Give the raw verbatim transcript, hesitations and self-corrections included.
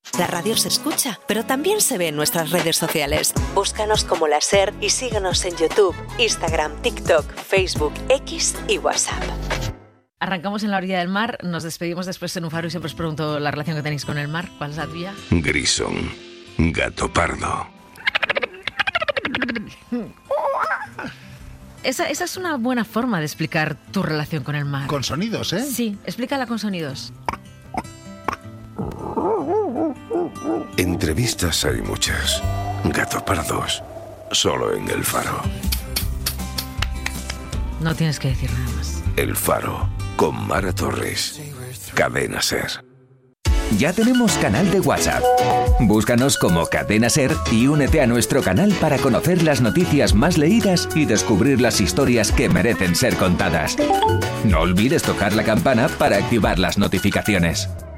La radio se escucha, pero también se ve en nuestras redes sociales. Búscanos como La SER y síguenos en YouTube, Instagram, TikTok, Facebook, X y WhatsApp. Arrancamos en la orilla del mar, nos despedimos después en un faro y siempre os pregunto la relación que tenéis con el mar. ¿Cuál es la tuya? Grison, gato pardo. Esa, esa es una buena forma de explicar tu relación con el mar. Con sonidos, ¿eh? Sí, explícala con sonidos. Entrevistas hay muchas. Gato pardos, solo en El Faro. No tienes que decir nada más. El Faro, con Mara Torres. Cadena SER. Ya tenemos canal de WhatsApp. Búscanos como Cadena SER y únete a nuestro canal para conocer las noticias más leídas y descubrir las historias que merecen ser contadas. No olvides tocar la campana para activar las notificaciones.